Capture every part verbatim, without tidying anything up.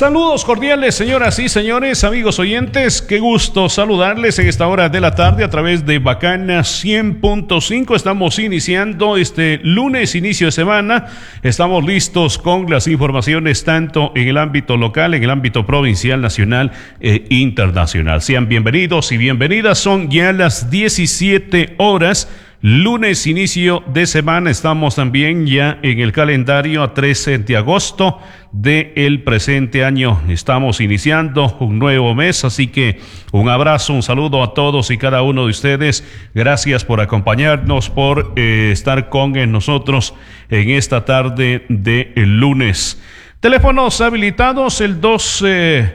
Saludos cordiales, señoras y señores, amigos oyentes, qué gusto saludarles en esta hora de la tarde a través de Bacana cien punto cinco. Estamos iniciando este lunes, inicio de semana. Estamos listos con las informaciones tanto en el ámbito local, en el ámbito provincial, nacional e internacional. Sean bienvenidos y bienvenidas, son ya las diecisiete horas. Lunes, inicio de semana, estamos también ya en el calendario a trece de agosto del presente año. Estamos iniciando un nuevo mes, así que un abrazo, un saludo a todos y cada uno de ustedes. Gracias por acompañarnos, por eh, estar con nosotros en esta tarde de el lunes. Teléfonos habilitados, el dos... Eh,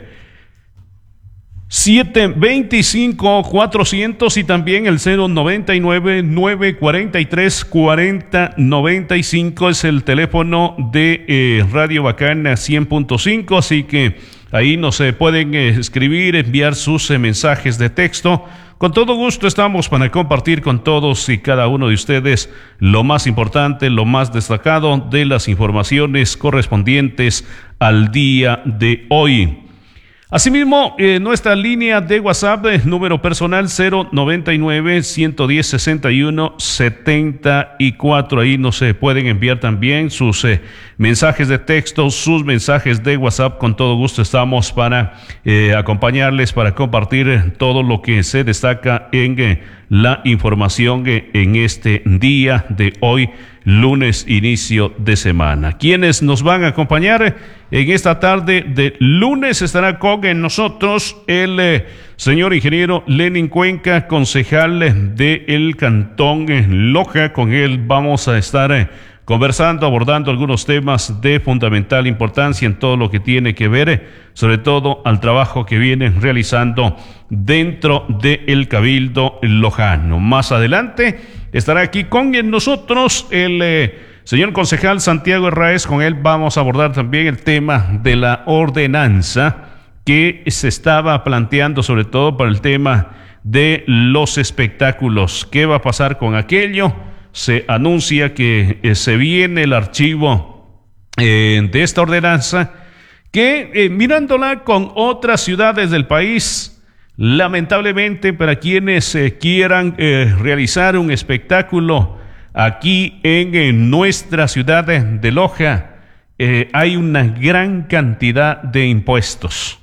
siete veinticinco cuatrocientos y también el cero noventa y nueve nueve cuarenta y tres cuarenta noventa y cinco es el teléfono de eh, Radio Bacana cien punto cinco, así que ahí nos eh, pueden eh, escribir, enviar sus eh, mensajes de texto. Con todo gusto estamos para compartir con todos y cada uno de ustedes lo más importante, lo más destacado de las informaciones correspondientes al día de hoy. Asimismo, eh, nuestra línea de WhatsApp, eh, número personal cero noventa y nueve, ciento diez, sesenta y uno, setenta y cuatro. Ahí nos eh, pueden enviar también sus eh, mensajes de texto, sus mensajes de WhatsApp. Con todo gusto estamos para eh, acompañarles, para compartir eh, todo lo que se destaca en eh, la información eh, en este día de hoy, lunes, inicio de semana. Quienes nos van a acompañar en esta tarde de lunes estará con nosotros el eh, señor ingeniero Lenin Cuenca, concejal del Cantón Loja. Con él vamos a estar eh, conversando, abordando algunos temas de fundamental importancia en todo lo que tiene que ver, eh, sobre todo al trabajo que vienen realizando dentro del Cabildo Lojano. Más adelante estará aquí con nosotros el eh, señor concejal Santiago Herráez. Con él vamos a abordar también el tema de la ordenanza que se estaba planteando, sobre todo para el tema de los espectáculos. ¿Qué va a pasar con aquello? Se anuncia que eh, se viene el archivo eh, de esta ordenanza que, eh, mirándola con otras ciudades del país, lamentablemente para quienes eh, quieran eh, realizar un espectáculo aquí en, en nuestra ciudad de, de Loja, eh, hay una gran cantidad de impuestos.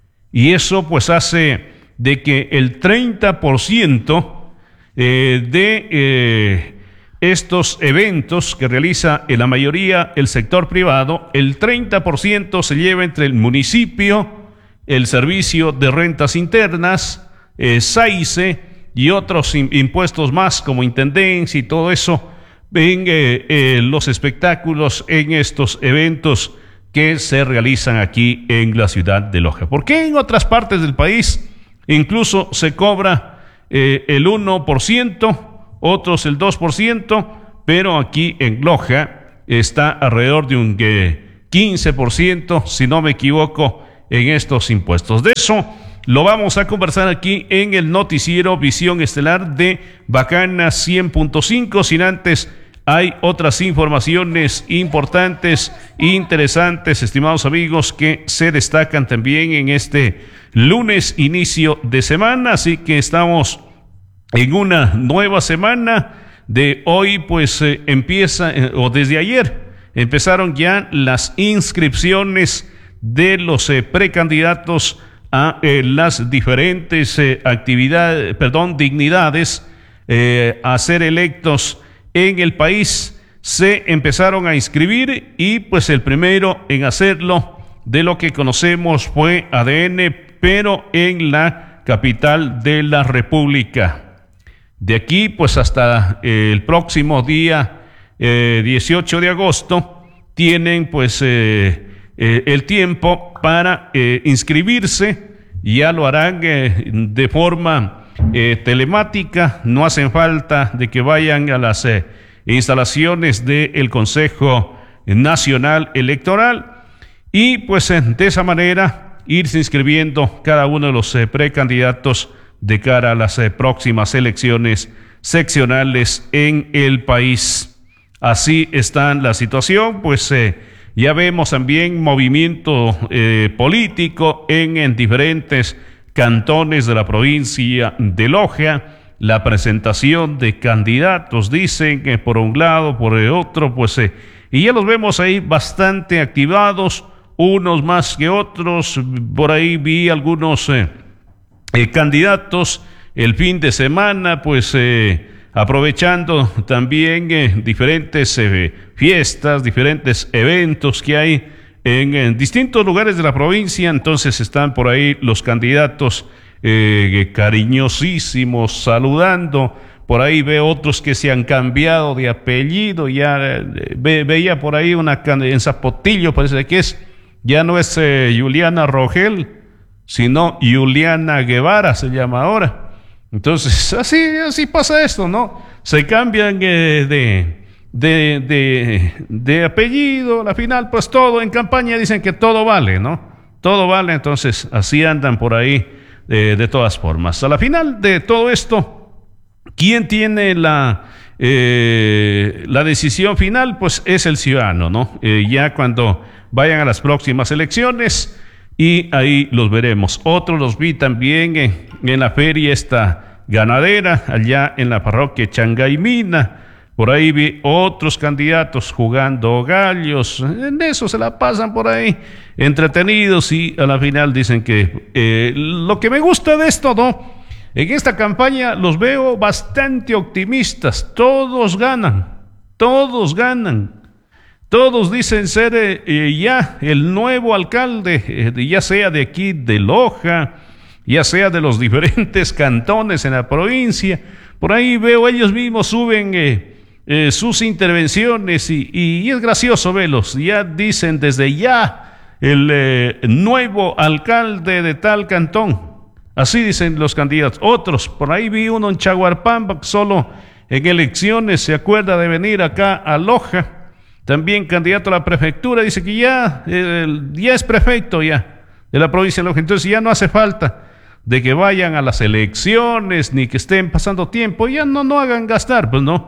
Y eso pues hace de que el treinta por ciento eh, de eh, estos eventos que realiza en la mayoría el sector privado, el treinta por ciento se lleva entre el municipio, el Servicio de Rentas Internas, eh, SAICE y otros im- impuestos más como intendencia y todo eso, en eh, eh, los espectáculos, en estos eventos que se realizan aquí en la ciudad de Loja. ¿Por qué en otras partes del país incluso se cobra eh, el uno por ciento, otros el dos por ciento, pero aquí en Loja está alrededor de un eh, quince por ciento, si no me equivoco, en estos impuestos? De eso lo vamos a conversar aquí en el noticiero Visión Estelar de Bacana cien punto cinco. Sin antes, hay otras informaciones importantes, interesantes, estimados amigos, que se destacan también en este lunes, inicio de semana. Así que estamos en una nueva semana. De hoy, pues eh, empieza, eh, o desde ayer, empezaron ya las inscripciones de los eh, precandidatos a eh, las diferentes eh, actividades, perdón, dignidades eh, a ser electos en el país. Se empezaron a inscribir y pues el primero en hacerlo de lo que conocemos fue A D N, pero en la capital de la República. De aquí pues hasta eh, el próximo día eh, dieciocho de agosto tienen pues eh, eh, el tiempo para eh, inscribirse. Ya lo harán eh, de forma Eh, telemática, no hacen falta de que vayan a las eh, instalaciones del Consejo Nacional Electoral y pues eh, de esa manera irse inscribiendo cada uno de los eh, precandidatos de cara a las eh, próximas elecciones seccionales en el país. Así está la situación, pues eh, ya vemos también movimiento eh, político en, en diferentes cantones de la provincia de Loja, la presentación de candidatos, dicen que por un lado, por el otro, pues, eh, y ya los vemos ahí bastante activados, unos más que otros. Por ahí vi algunos eh, eh, candidatos el fin de semana, pues, eh, aprovechando también eh, diferentes eh, fiestas, diferentes eventos que hay en, en distintos lugares de la provincia. Entonces están por ahí los candidatos eh, cariñosísimos saludando. Por ahí veo otros que se han cambiado de apellido. Ya eh, ve, veía por ahí una en Zapotillo, parece que es, ya no es eh, Juliana Rogel, sino Juliana Guevara se llama ahora. Entonces, así, así pasa esto, ¿no? Se cambian eh, de, de, de, de apellido, al final, pues todo en campaña dicen que todo vale, ¿no? Todo vale, entonces así andan por ahí eh, de todas formas. A la final de todo esto, ¿quién tiene la, eh, la decisión final? Pues es el ciudadano, ¿no? Eh, ya cuando vayan a las próximas elecciones, y ahí los veremos. Otros los vi también en, en la feria esta ganadera, allá en la parroquia Changaimina. Por ahí vi otros candidatos jugando gallos. En eso se la pasan por ahí entretenidos, y a la final dicen que eh, lo que me gusta de esto, ¿no? En esta campaña los veo bastante optimistas. Todos ganan, todos ganan. Todos dicen ser eh, ya el nuevo alcalde, eh, ya sea de aquí de Loja, ya sea de los diferentes cantones en la provincia. Por ahí veo ellos mismos suben eh, eh, sus intervenciones, y, y es gracioso verlos. Ya dicen desde ya el eh, nuevo alcalde de tal cantón. Así dicen los candidatos. Otros, por ahí vi uno en Chaguarpamba, solo en elecciones se acuerda de venir acá a Loja. También candidato a la prefectura, dice que ya, eh, ya es prefecto ya de la provincia de Loja. Entonces ya no hace falta de que vayan a las elecciones ni que estén pasando tiempo. Ya no, no hagan gastar, pues no,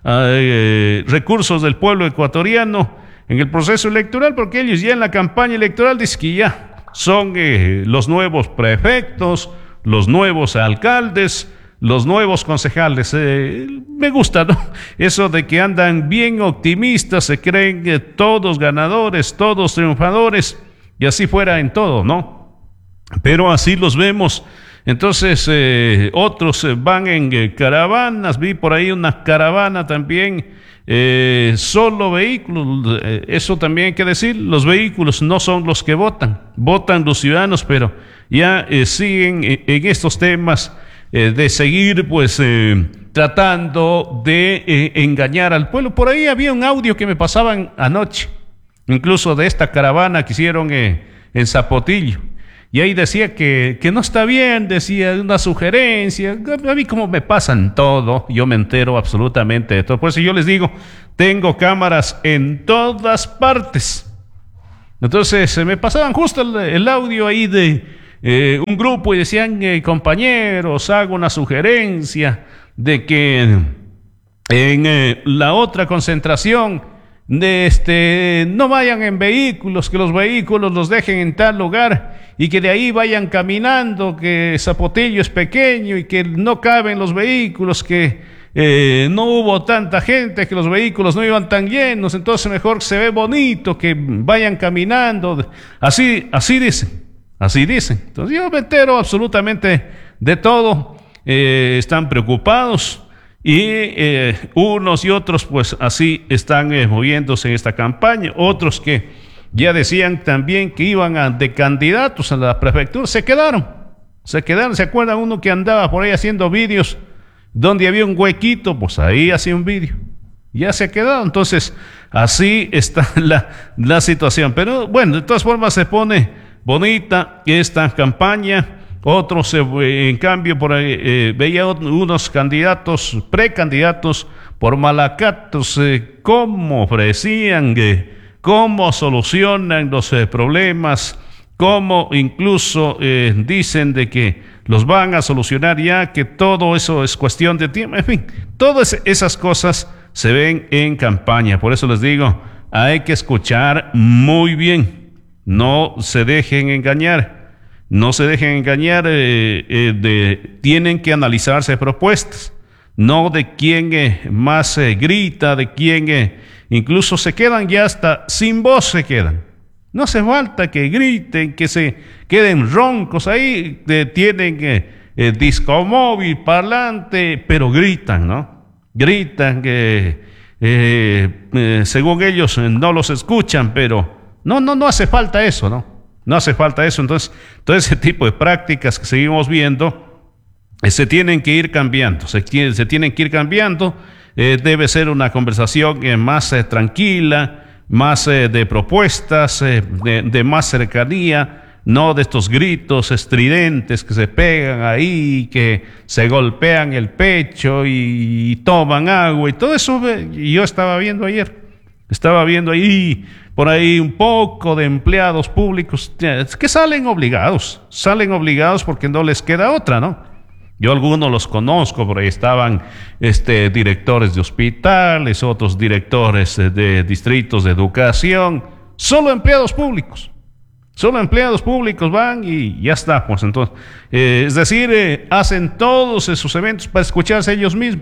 eh, recursos del pueblo ecuatoriano en el proceso electoral, porque ellos ya en la campaña electoral dicen que ya son eh, los nuevos prefectos, los nuevos alcaldes, los nuevos concejales. Eh, me gusta, ¿no? Eso de que andan bien optimistas, se creen que todos ganadores, todos triunfadores, y así fuera en todo, ¿no? Pero así los vemos. Entonces eh, otros eh, van en eh, caravanas. Vi por ahí una caravana también, eh, solo vehículos. Eh, eso también hay que decir, los vehículos no son los que votan, votan los ciudadanos, pero ya eh, siguen eh, en estos temas Eh, de seguir pues eh, tratando de eh, engañar al pueblo. Por ahí había un audio que me pasaban anoche, incluso de esta caravana que hicieron eh, en Zapotillo, y ahí decía que, que no está bien, decía una sugerencia. A mí como me pasan todo, yo me entero absolutamente de todo. Por eso yo les digo, tengo cámaras en todas partes. Entonces se me pasaban justo el, el audio ahí de Eh, un grupo, y decían, eh, compañeros, hago una sugerencia de que en eh, la otra concentración de este no vayan en vehículos, que los vehículos los dejen en tal lugar y que de ahí vayan caminando, que Zapotillo es pequeño y que no caben los vehículos, que eh, no hubo tanta gente, que los vehículos no iban tan llenos, entonces mejor se ve bonito que vayan caminando. Así, así dicen. Así dicen. Entonces yo me entero absolutamente de todo. Eh, están preocupados, y eh, unos y otros pues así están eh, moviéndose en esta campaña. Otros que ya decían también que iban a, de candidatos a la prefectura, se quedaron. Se quedaron. ¿Se acuerdan uno que andaba por ahí haciendo vídeos donde había un huequito? Pues ahí hacía un vídeo. Ya se quedó. Entonces así está la, la situación. Pero bueno, de todas formas se pone bonita esta campaña. Otros, eh, en cambio, por ahí eh, veía unos candidatos, precandidatos por Malacatos, eh, cómo ofrecían, eh, cómo solucionan los eh, problemas, cómo incluso eh, dicen de que los van a solucionar ya, que todo eso es cuestión de tiempo. En fin, todas esas cosas se ven en campaña. Por eso les digo, hay que escuchar muy bien. No se dejen engañar. No se dejen engañar. Eh, eh, de, tienen que analizarse propuestas. No de quién eh, más eh, grita, de quién eh, incluso se quedan ya hasta sin voz se quedan. No hace falta que griten, que se queden roncos ahí, de, tienen eh, eh, disco móvil, parlante, pero gritan, ¿no? Gritan que eh, eh, según ellos eh, no los escuchan, pero no, no, no hace falta eso, ¿no? No hace falta eso. Entonces, todo ese tipo de prácticas que seguimos viendo eh, se tienen que ir cambiando, se, se tienen que ir cambiando. Eh, debe ser una conversación eh, más eh, tranquila, más eh, de propuestas, eh, de, de más cercanía, no de estos gritos estridentes que se pegan ahí, que se golpean el pecho y, y toman agua y todo eso. Eh, y yo estaba viendo ayer, estaba viendo ahí, por ahí un poco de empleados públicos eh, que salen obligados, salen obligados porque no les queda otra, ¿no? Yo algunos los conozco, por ahí estaban este, directores de hospitales, otros directores de distritos de educación, solo empleados públicos, solo empleados públicos van y ya está, pues entonces, eh, es decir, eh, hacen todos esos eventos para escucharse ellos mismos,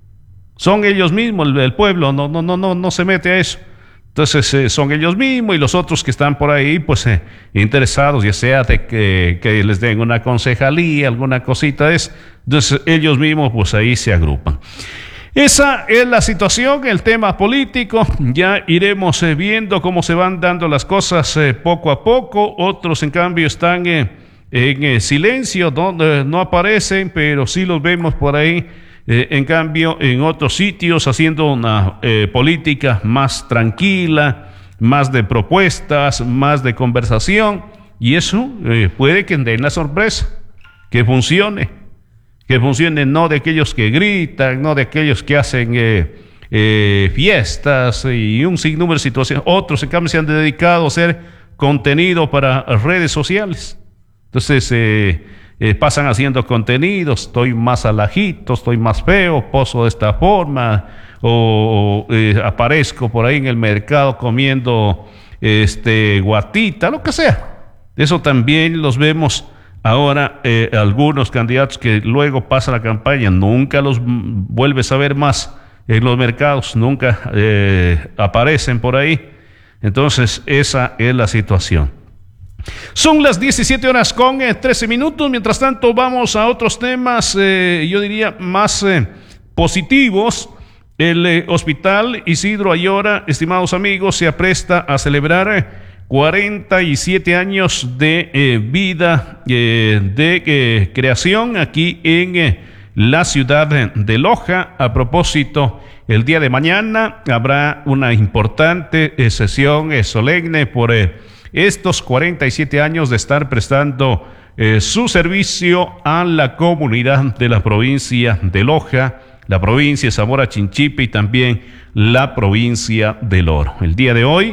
son ellos mismos, el, el pueblo no, no, no, no, no se mete a eso. Entonces eh, son ellos mismos y los otros que están por ahí, pues eh, interesados, ya sea de que, que les den una concejalía, alguna cosita de eso. Entonces ellos mismos, pues ahí se agrupan. Esa es la situación, el tema político. Ya iremos eh, viendo cómo se van dando las cosas eh, poco a poco. Otros, en cambio, están eh, en eh, silencio, donde no aparecen, pero sí los vemos por ahí. Eh, en cambio, en otros sitios haciendo una eh, política más tranquila, más de propuestas, más de conversación, y eso eh, puede que den la sorpresa, que funcione, que funcione, no de aquellos que gritan, no de aquellos que hacen eh, eh, fiestas y un sinnúmero de situaciones. Otros, en cambio, se han dedicado a hacer contenido para redes sociales. Entonces, eh, Eh, pasan haciendo contenidos, estoy más alajito, estoy más feo, poso de esta forma, o, o eh, aparezco por ahí en el mercado comiendo este guatita, lo que sea. Eso también los vemos ahora, eh, algunos candidatos que luego pasa la campaña, nunca los vuelves a ver más en los mercados, nunca eh, aparecen por ahí. Entonces esa es la situación. Son las diecisiete horas con eh, trece minutos. Mientras tanto, vamos a otros temas, eh, yo diría, más eh, positivos. El eh, Hospital Isidro Ayora, estimados amigos, se apresta a celebrar eh, cuarenta y siete años de eh, vida, eh, de eh, creación aquí en eh, la ciudad de Loja. A propósito, el día de mañana habrá una importante eh, sesión eh, solemne por Eh, estos cuarenta y siete años de estar prestando eh, su servicio a la comunidad de la provincia de Loja, la provincia de Zamora Chinchipe y también la provincia del Oro. El día de hoy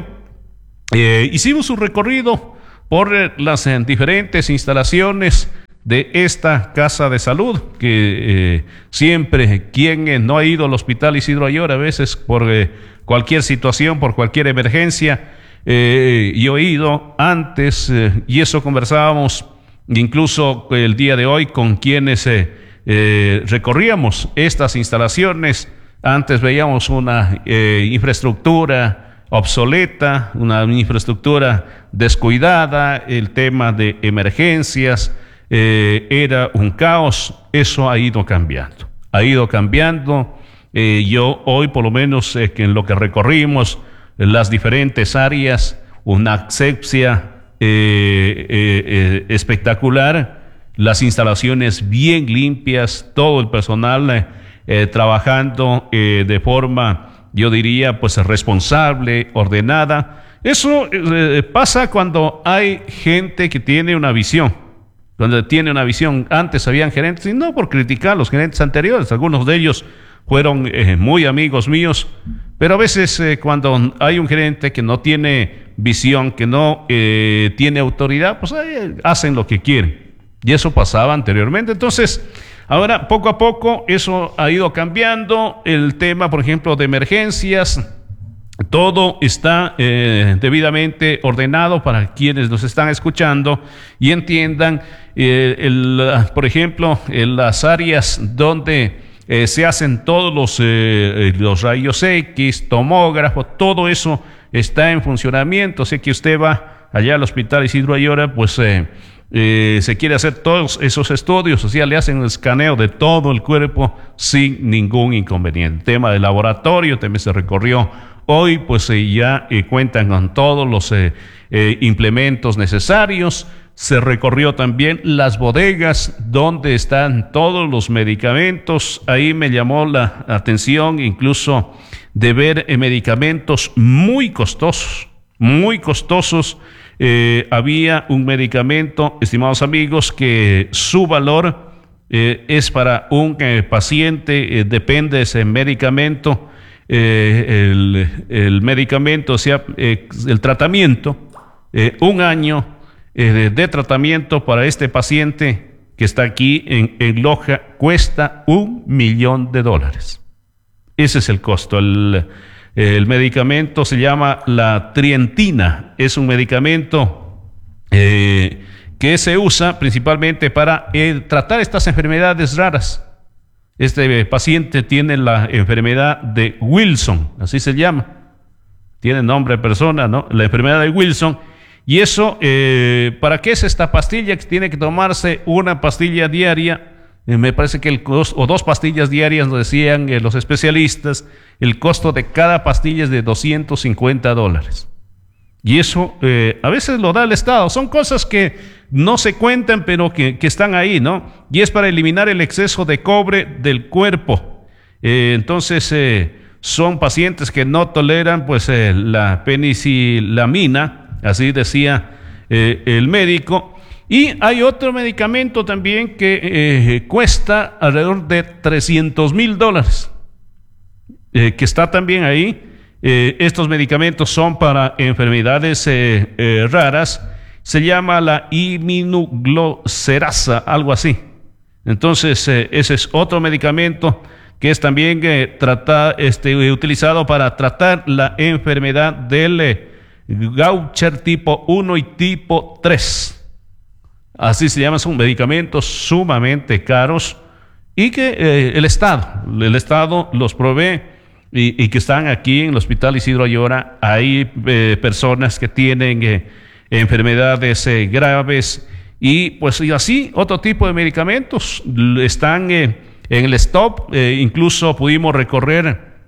eh, hicimos un recorrido por eh, las eh, diferentes instalaciones de esta casa de salud, que eh, siempre quien eh, no ha ido al Hospital Isidro Ayora, a veces por eh, cualquier situación, por cualquier emergencia, Eh, yo he ido antes eh, y eso conversábamos incluso el día de hoy con quienes eh, eh, recorríamos estas instalaciones. Antes veíamos una eh, infraestructura obsoleta, una infraestructura descuidada, el tema de emergencias eh, era un caos. Eso ha ido cambiando, ha ido cambiando. Eh, yo hoy, por lo menos eh, que en lo que recorrimos las diferentes áreas, una asepsia eh, eh, eh, espectacular, las instalaciones bien limpias, todo el personal eh, eh, trabajando eh, de forma, yo diría, pues responsable, ordenada. Eso eh, pasa cuando hay gente que tiene una visión, cuando tiene una visión. Antes habían gerentes, y no por criticar a los gerentes anteriores, algunos de ellos fueron eh, muy amigos míos, pero a veces eh, cuando hay un gerente que no tiene visión, que no eh, tiene autoridad, pues eh, hacen lo que quieren. Y eso pasaba anteriormente. Entonces, ahora poco a poco eso ha ido cambiando. El tema, por ejemplo, de emergencias, Todo está eh, debidamente ordenado para quienes nos están escuchando y entiendan, eh, el, por ejemplo, en las áreas donde eh, se hacen todos los, eh, los rayos X, tomógrafos, todo eso está en funcionamiento. Sé que usted va allá al Hospital Isidro Ayora, pues eh, eh, se quiere hacer todos esos estudios, o sea, le hacen un escaneo de todo el cuerpo sin ningún inconveniente. El tema del laboratorio también se recorrió. Hoy pues eh, ya eh, cuentan con todos los eh, eh, implementos necesarios. Se recorrió también las bodegas donde están todos los medicamentos. Ahí me llamó la atención incluso de ver eh, medicamentos muy costosos, muy costosos. Eh, había un medicamento, estimados amigos, que su valor eh, es para un eh, paciente, eh, depende de ese medicamento. Eh, el, el medicamento, o sea, eh, el tratamiento, eh, un año eh, de, de tratamiento para este paciente que está aquí en, en Loja cuesta un millón de dólares. Ese es el costo. El, el medicamento se llama la trientina. Es un medicamento eh, que se usa principalmente para eh, tratar estas enfermedades raras. Este paciente tiene la enfermedad de Wilson, así se llama, tiene nombre de persona, ¿no? La enfermedad de Wilson. Y eso, eh, ¿para qué es esta pastilla? Que tiene que tomarse una pastilla diaria, eh, me parece que el costo, o dos pastillas diarias, nos decían eh, los especialistas, el costo de cada pastilla es de doscientos cincuenta dólares. Y eso eh, a veces lo da el Estado. Son cosas que no se cuentan, pero que, que están ahí, ¿no? Y es para eliminar el exceso de cobre del cuerpo. Eh, entonces, eh, son pacientes que no toleran, pues, eh, la penicilamina, así decía eh, el médico. Y hay otro medicamento también que eh, cuesta alrededor de trescientos mil dólares, eh, que está también ahí. Eh, estos medicamentos son para enfermedades eh, eh, raras. Se llama la iminoglucerasa, algo así. Entonces, eh, ese es otro medicamento que es también eh, trata, este, utilizado para tratar la enfermedad del eh, Gaucher tipo uno y tipo tres. Así se llaman, son medicamentos sumamente caros y que eh, el Estado, el Estado los provee. Y, y que están aquí en el Hospital Isidro Ayora. Hay eh, personas que tienen eh, enfermedades eh, graves y pues y así otro tipo de medicamentos están eh, en el stop. Eh, incluso pudimos recorrer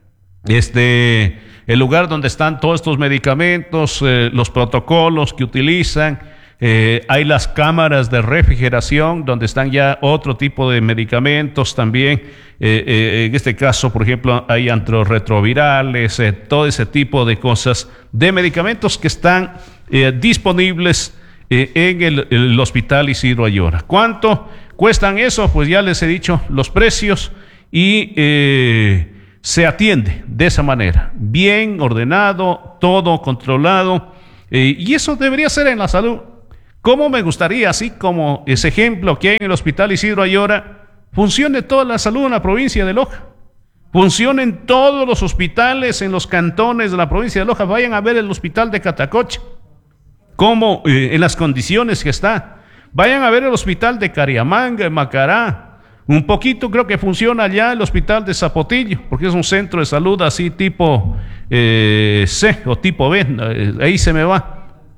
este el lugar donde están todos estos medicamentos, eh, los protocolos que utilizan. Eh, hay las cámaras de refrigeración donde están ya otro tipo de medicamentos también. Eh, eh, en este caso, por ejemplo, hay antirretrovirales, eh, todo ese tipo de cosas, de medicamentos que están eh, disponibles eh, en el, el Hospital Isidro Ayora. ¿Cuánto cuestan eso? Pues ya les he dicho los precios y eh, se atiende de esa manera, bien ordenado, todo controlado, eh, y eso debería ser en la salud. ¿Cómo me gustaría, así como ese ejemplo que hay en el Hospital Isidro Ayora, funcione toda la salud en la provincia de Loja? Funcionen todos los hospitales en los cantones de la provincia de Loja. Vayan a ver el hospital de Catacocha, cómo eh, en las condiciones que está. Vayan a ver el hospital de Cariamanga, en Macará. Un poquito creo que funciona allá el hospital de Zapotillo, porque es un centro de salud así tipo eh, C o tipo B, eh, ahí se me va.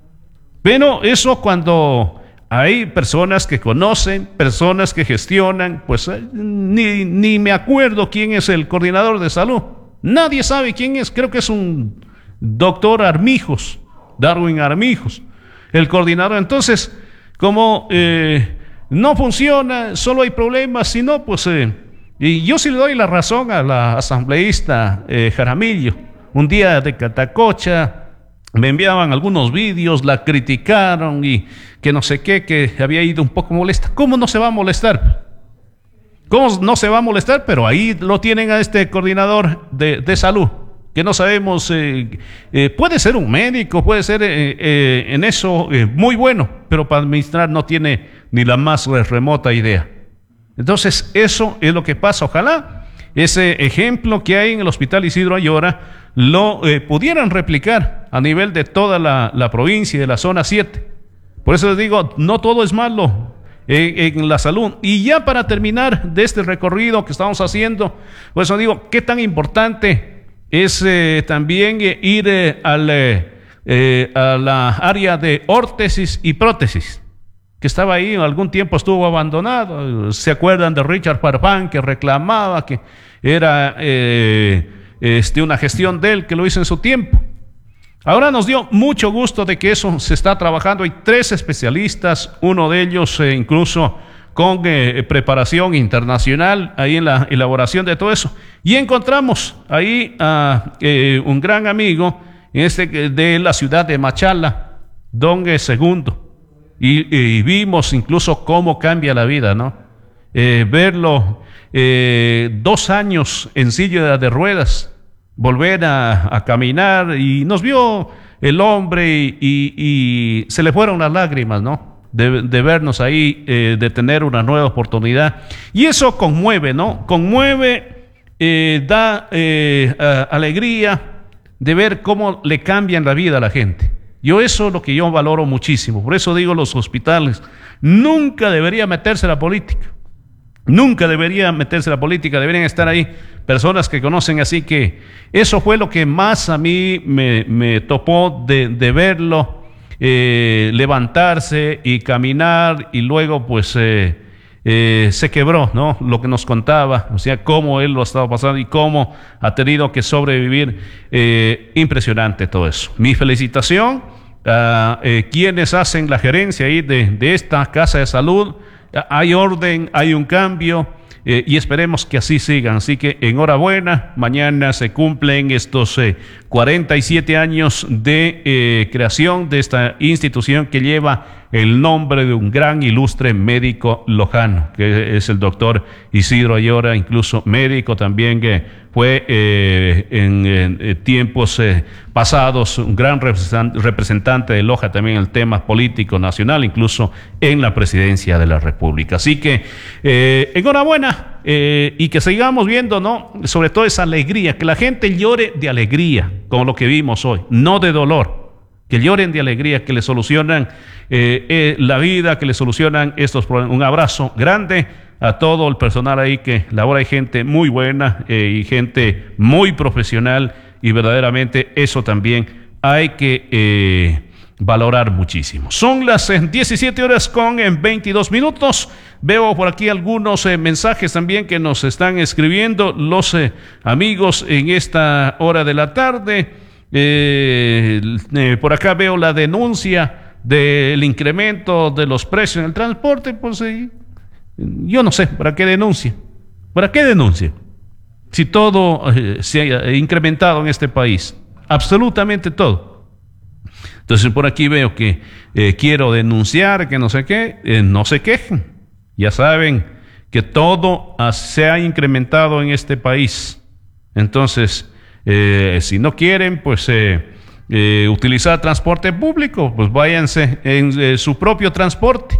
Pero eso cuando hay personas que conocen, personas que gestionan, pues eh, ni, ni me acuerdo quién es el coordinador de salud. Nadie sabe quién es, creo que es un doctor Armijos, Darwin Armijos, el coordinador. Entonces, como eh, no funciona, solo hay problemas, si no, pues, eh, y yo sí le doy la razón a la asambleísta eh, Jaramillo. Un día de Catacocha, me enviaban algunos vídeos, la criticaron y que no sé qué, que había ido un poco molesta. ¿Cómo no se va a molestar? ¿Cómo no se va a molestar? Pero ahí lo tienen a este coordinador de, de salud, que no sabemos, eh, eh, puede ser un médico, puede ser eh, eh, en eso eh, muy bueno, pero para administrar no tiene ni la más remota idea. Entonces, eso es lo que pasa. Ojalá ese ejemplo que hay en el Hospital Isidro Ayora lo eh, pudieran replicar a nivel de toda la, la provincia y de la zona siete. Por eso les digo, no todo es malo en, en la salud. Y ya para terminar de este recorrido que estamos haciendo, por eso digo, qué tan importante es eh, también eh, ir eh, al, eh, eh, a la área de órtesis y prótesis, que estaba ahí, algún tiempo estuvo abandonado. ¿Se acuerdan de Richard Farfán, que reclamaba que era eh, este, una gestión de él, que lo hizo en su tiempo? Ahora nos dio mucho gusto de que eso se está trabajando. Hay tres especialistas, uno de ellos eh, incluso con eh, preparación internacional, ahí en la elaboración de todo eso. Y encontramos ahí a eh, un gran amigo este, de la ciudad de Machala, Don eh, Segundo. Y, y vimos incluso cómo cambia la vida, ¿no? Eh, verlo eh, dos años en silla de ruedas, volver a, a caminar, y nos vio el hombre y, y, y se le fueron las lágrimas, ¿no? De, de vernos ahí, eh, de tener una nueva oportunidad. Y eso conmueve, ¿no? Conmueve, eh, da eh, a, alegría de ver cómo le cambian la vida a la gente. Yo eso es lo que yo valoro muchísimo. Por eso digo, los hospitales, nunca debería meterse la política. Nunca debería meterse la política, deberían estar ahí personas que conocen. Así que eso fue lo que más a mí me, me topó de, de verlo eh, levantarse y caminar, y luego pues eh, eh, se quebró, ¿no? Lo que nos contaba, o sea, cómo él lo ha estado pasando y cómo ha tenido que sobrevivir. Eh, impresionante todo eso. Mi felicitación a eh, quienes hacen la gerencia ahí de, de esta casa de salud. Hay orden, hay un cambio, eh, y esperemos que así sigan. Así que enhorabuena, mañana se cumplen estos eh, cuarenta y siete años de eh, creación de esta institución que lleva el nombre de un gran ilustre médico lojano, que es el doctor Isidro Ayora, incluso médico también, que fue eh, en, en tiempos eh, pasados un gran representante de Loja también en el tema político nacional, incluso en la presidencia de la República. Así que eh, enhorabuena, eh, y que sigamos viendo, ¿no? Sobre todo esa alegría, que la gente llore de alegría, como lo que vimos hoy, no de dolor. Que lloren de alegría, que le solucionan eh, eh, la vida, que le solucionan estos problemas. Un abrazo grande a todo el personal ahí que labora. Hay gente muy buena eh, y gente muy profesional, y verdaderamente eso también hay que eh, valorar muchísimo. Son las eh, diecisiete horas con eh, veintidós minutos. Veo por aquí algunos eh, mensajes también que nos están escribiendo los eh, amigos en esta hora de la tarde. Eh, eh, por acá veo la denuncia del incremento de los precios en el transporte. Pues eh, yo no sé, ¿para qué denuncia? ¿Para qué denuncia? Si todo eh, se ha incrementado en este país, absolutamente todo. Entonces por aquí veo que eh, quiero denunciar, que no sé qué, eh, no se quejen. Ya saben que todo se ha incrementado en este país. Entonces, Eh, si no quieren pues eh, eh, utilizar transporte público, pues váyanse en eh, su propio transporte,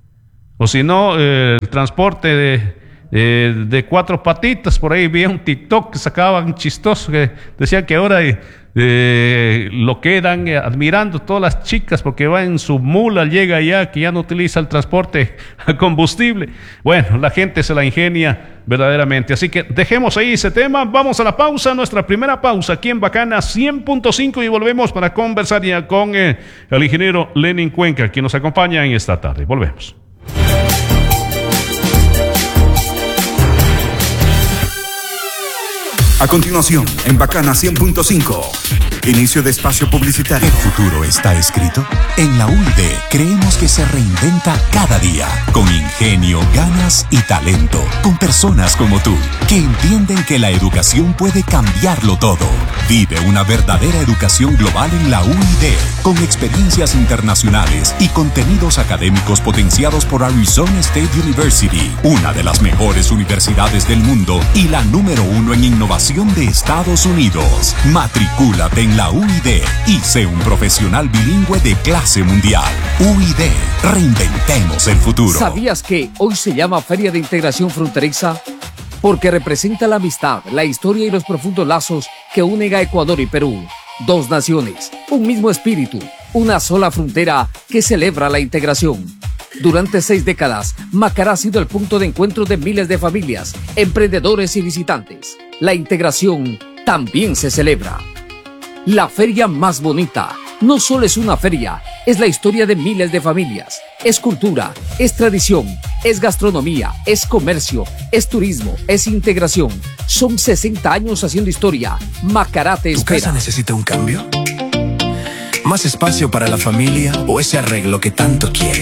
o si no eh, el transporte de, eh, de cuatro patitas. Por ahí vi un TikTok que sacaban chistoso, que decían que ahora eh, eh, lo quedan eh, admirando todas las chicas porque va en su mula, llega allá, que ya no utiliza el transporte a combustible. Bueno, la gente se la ingenia verdaderamente. Así que dejemos ahí ese tema. Vamos a la pausa, nuestra primera pausa aquí en Bacana cien punto cinco, y volvemos para conversar ya con eh, el ingeniero Lenin Cuenca, quien nos acompaña en esta tarde. Volvemos. A continuación, en Bacana cien punto cinco, inicio de espacio publicitario. ¿El futuro está escrito? En la U I D creemos que se reinventa cada día, con ingenio, ganas y talento, con personas como tú, que entienden que la educación puede cambiarlo todo. Vive una verdadera educación global en la U I D, con experiencias internacionales y contenidos académicos potenciados por Arizona State University, una de las mejores universidades del mundo y la número uno en innovación de Estados Unidos. Matricúlate en la U I D y sé un profesional bilingüe de clase mundial. U I D, reinventemos el futuro. ¿Sabías que hoy se llama Feria de Integración Fronteriza? Porque representa la amistad, la historia y los profundos lazos que unen a Ecuador y Perú. Dos naciones, un mismo espíritu, una sola frontera que celebra la integración. Durante seis décadas, Macará ha sido el punto de encuentro de miles de familias, emprendedores y visitantes. La integración también se celebra. La feria más bonita no solo es una feria, es la historia de miles de familias. Es cultura, es tradición, es gastronomía, es comercio, es turismo, es integración. Son sesenta años haciendo historia. Macará te espera. ¿Tu casa necesita un cambio? ¿Más espacio para la familia o ese arreglo que tanto quieres?